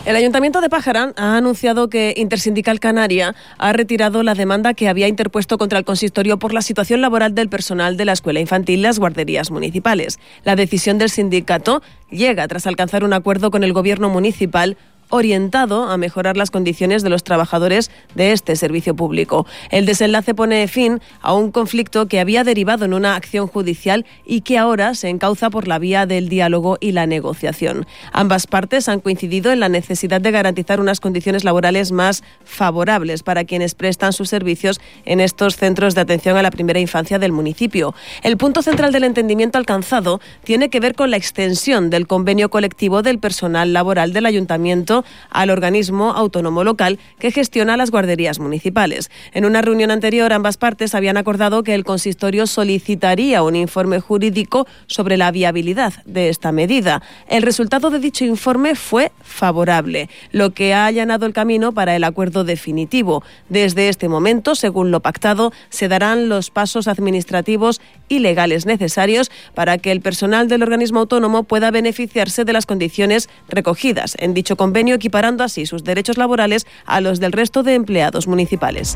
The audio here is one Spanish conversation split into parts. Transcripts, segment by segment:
El Ayuntamiento de Pájara ha anunciado que Intersindical Canaria ha retirado la demanda que había interpuesto contra el consistorio por la situación laboral del personal de la escuela infantil y las guarderías municipales. La decisión del sindicato llega tras alcanzar un acuerdo con el gobierno municipal orientado a mejorar las condiciones de los trabajadores de este servicio público. El desenlace pone fin a un conflicto que había derivado en una acción judicial y que ahora se encauza por la vía del diálogo y la negociación. Ambas partes han coincidido en la necesidad de garantizar unas condiciones laborales más favorables para quienes prestan sus servicios en estos centros de atención a la primera infancia del municipio. El punto central del entendimiento alcanzado tiene que ver con la extensión del convenio colectivo del personal laboral del Ayuntamiento al organismo autónomo local que gestiona las guarderías municipales. En una reunión anterior, ambas partes habían acordado que el consistorio solicitaría un informe jurídico sobre la viabilidad de esta medida. El resultado de dicho informe fue favorable, lo que ha allanado el camino para el acuerdo definitivo. Desde este momento, según lo pactado, se darán los pasos administrativos y legales necesarios para que el personal del organismo autónomo pueda beneficiarse de las condiciones recogidas en dicho convenio, equiparando así sus derechos laborales a los del resto de empleados municipales.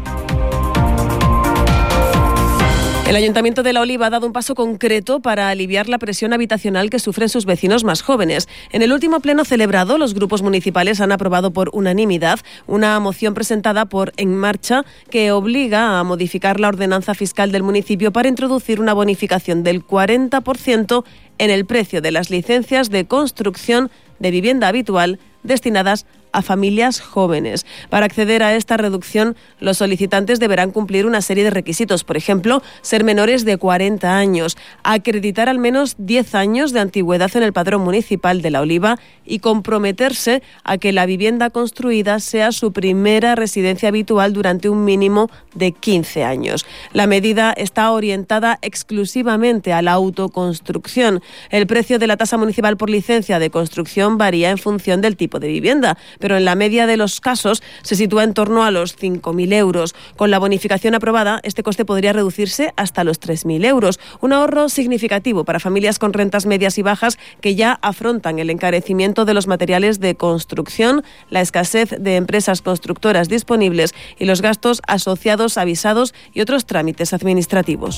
El Ayuntamiento de La Oliva ha dado un paso concreto para aliviar la presión habitacional que sufren sus vecinos más jóvenes. En el último pleno celebrado, los grupos municipales han aprobado por unanimidad una moción presentada por En Marcha que obliga a modificar la ordenanza fiscal del municipio para introducir una bonificación del 40% en el precio de las licencias de construcción de vivienda habitual destinadas a familias jóvenes. Para acceder a esta reducción, los solicitantes deberán cumplir una serie de requisitos. Por ejemplo, ser menores de 40 años, acreditar al menos 10 años de antigüedad en el padrón municipal de La Oliva y comprometerse a que la vivienda construida sea su primera residencia habitual durante un mínimo de 15 años. La medida está orientada exclusivamente a la autoconstrucción. El precio de la tasa municipal por licencia de construcción varía en función del tipo de vivienda, pero en la media de los casos se sitúa en torno a los 5.000 euros. Con la bonificación aprobada, este coste podría reducirse hasta los 3.000 euros, un ahorro significativo para familias con rentas medias y bajas que ya afrontan el encarecimiento de los materiales de construcción, la escasez de empresas constructoras disponibles y los gastos asociados a visados y otros trámites administrativos.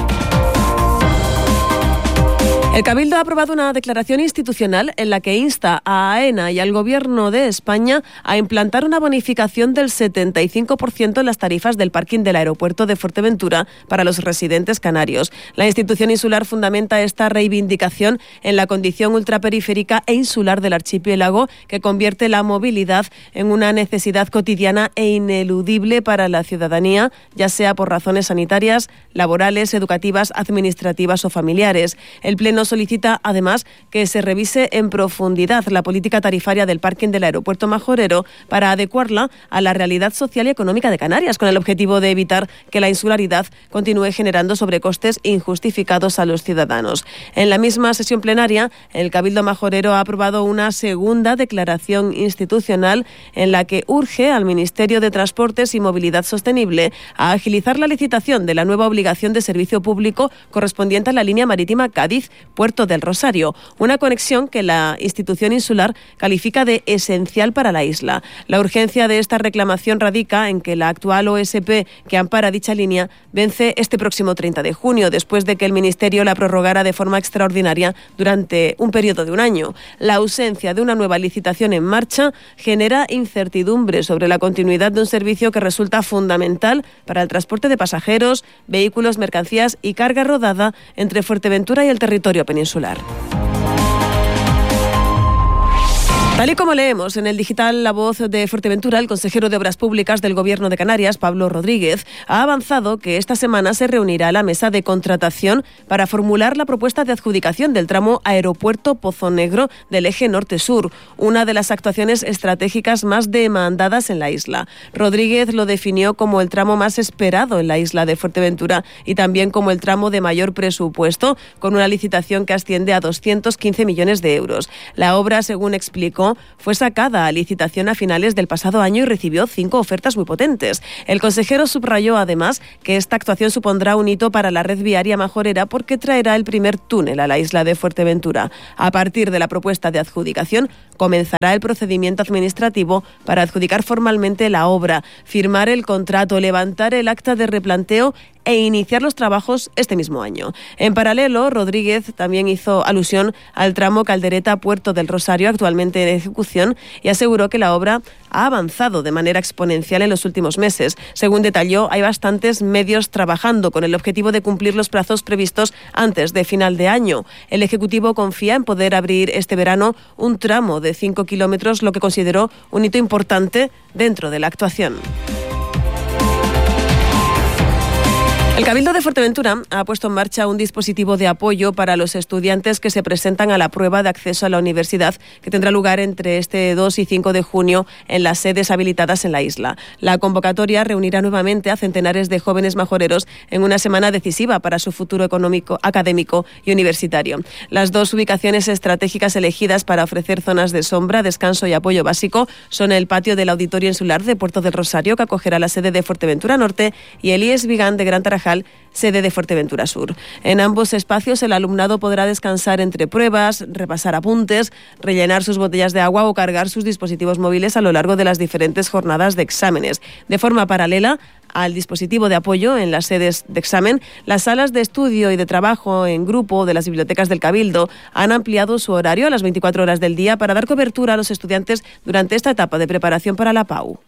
El Cabildo ha aprobado una declaración institucional en la que insta a AENA y al Gobierno de España a implantar una bonificación del 75% en las tarifas del parking del aeropuerto de Fuerteventura para los residentes canarios. La institución insular fundamenta esta reivindicación en la condición ultraperiférica e insular del archipiélago que convierte la movilidad en una necesidad cotidiana e ineludible para la ciudadanía, ya sea por razones sanitarias, laborales, educativas, administrativas o familiares. El Pleno solicita, además, que se revise en profundidad la política tarifaria del parking del aeropuerto majorero para adecuarla a la realidad social y económica de Canarias, con el objetivo de evitar que la insularidad continúe generando sobrecostes injustificados a los ciudadanos. En la misma sesión plenaria, el Cabildo majorero ha aprobado una segunda declaración institucional en la que urge al Ministerio de Transportes y Movilidad Sostenible a agilizar la licitación de la nueva obligación de servicio público correspondiente a la línea marítima Cádiz-Puerto del Rosario, una conexión que la institución insular califica de esencial para la isla. La urgencia de esta reclamación radica en que la actual OSP que ampara dicha línea vence este próximo 30 de junio, después de que el Ministerio la prorrogara de forma extraordinaria durante un periodo de un año. La ausencia de una nueva licitación en marcha genera incertidumbre sobre la continuidad de un servicio que resulta fundamental para el transporte de pasajeros, vehículos, mercancías y carga rodada entre Fuerteventura y el territorio peninsular. Tal y como leemos en el digital La Voz de Fuerteventura, el consejero de Obras Públicas del Gobierno de Canarias, Pablo Rodríguez, ha avanzado que esta semana se reunirá la mesa de contratación para formular la propuesta de adjudicación del tramo Aeropuerto Pozo Negro del eje norte-sur, una de las actuaciones estratégicas más demandadas en la isla. Rodríguez lo definió como el tramo más esperado en la isla de Fuerteventura y también como el tramo de mayor presupuesto, con una licitación que asciende a 215 millones de euros. La obra, según explicó, Lugo fue sacada a licitación a finales del pasado año y recibió 5 ofertas muy potentes. El consejero subrayó además que esta actuación supondrá un hito para la red viaria majorera porque traerá el primer túnel a la isla de Fuerteventura. A partir de la propuesta de adjudicación, comenzará el procedimiento administrativo para adjudicar formalmente la obra, firmar el contrato, levantar el acta de replanteo e iniciar los trabajos este mismo año. En paralelo, Rodríguez también hizo alusión al tramo Caldereta-Puerto del Rosario, actualmente en ejecución, y aseguró que la obra ha avanzado de manera exponencial en los últimos meses. Según detalló, hay bastantes medios trabajando con el objetivo de cumplir los plazos previstos antes de final de año. El Ejecutivo confía en poder abrir este verano un tramo de 5 kilómetros, lo que consideró un hito importante dentro de la actuación. El Cabildo de Fuerteventura ha puesto en marcha un dispositivo de apoyo para los estudiantes que se presentan a la prueba de acceso a la universidad, que tendrá lugar entre este 2 y 5 de junio en las sedes habilitadas en la isla. La convocatoria reunirá nuevamente a centenares de jóvenes majoreros en una semana decisiva para su futuro económico, académico y universitario. Las 2 ubicaciones estratégicas elegidas para ofrecer zonas de sombra, descanso y apoyo básico son el patio del Auditorio Insular de Puerto del Rosario, que acogerá la sede de Fuerteventura Norte, y el IES Vigán de Gran Tarajal, sede de Fuerteventura Sur. En ambos espacios el alumnado podrá descansar entre pruebas, repasar apuntes, rellenar sus botellas de agua o cargar sus dispositivos móviles a lo largo de las diferentes jornadas de exámenes. De forma paralela al dispositivo de apoyo en las sedes de examen, las salas de estudio y de trabajo en grupo de las bibliotecas del Cabildo han ampliado su horario a las 24 horas del día para dar cobertura a los estudiantes durante esta etapa de preparación para la PAU.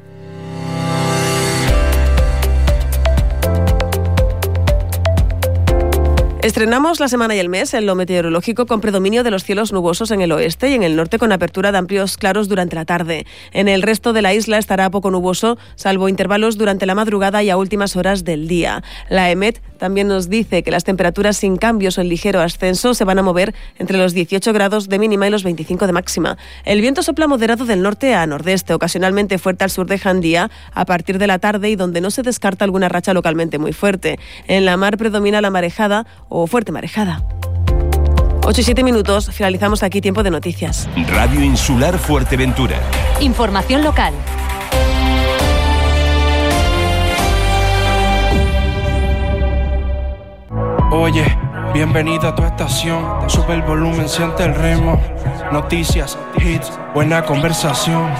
Estrenamos la semana y el mes en lo meteorológico con predominio de los cielos nubosos en el oeste y en el norte con apertura de amplios claros durante la tarde. En el resto de la isla estará poco nuboso, salvo intervalos durante la madrugada y a últimas horas del día. La EMET también nos dice que las temperaturas sin cambios o en ligero ascenso se van a mover entre los 18 grados de mínima y los 25 de máxima. El viento sopla moderado del norte a nordeste, ocasionalmente fuerte al sur de Jandía a partir de la tarde y donde no se descarta alguna racha localmente muy fuerte. En la mar predomina la marejada o fuerte marejada. 8 y 7 minutos, finalizamos aquí tiempo de noticias. Radio Insular Fuerteventura. Información local. Oye, bienvenida a tu estación. Sube el volumen, siente el ritmo. Noticias, hits, buena conversación.